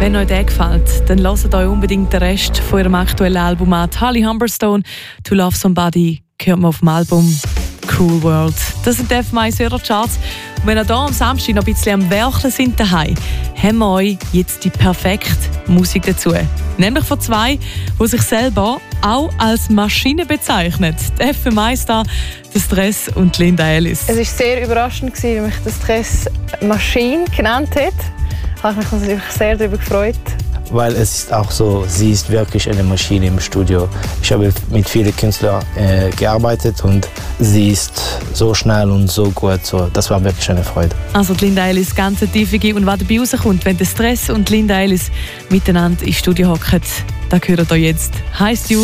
Wenn euch der gefällt, dann hört euch unbedingt den Rest von ihrem aktuellen Album an. Holly Humberstone, «To Love Somebody» hört man auf dem Album «Cool World». Das sind die FM1 Hörercharts. Und wenn ihr hier am Samstag noch ein bisschen am Werkeln sind daheim, haben wir euch jetzt die perfekte Musik dazu. Nämlich von zwei, die sich selber auch als Maschine bezeichnen. Die FM1-Star, der Stress und Linda Ellis. Es war sehr überraschend, wie mich der Stress Maschine genannt hat. Ich habe mich natürlich sehr darüber gefreut. Weil es ist auch so, sie ist wirklich eine Maschine im Studio. Ich habe mit vielen Künstlern gearbeitet und sie ist so schnell und so gut. So, das war wirklich eine Freude. Also die Linda Ellis, ganz tiefige. Und was dabei rauskommt, wenn der Stress und Linda Ellis miteinander ins Studio hocken, das hört ihr jetzt. Heisst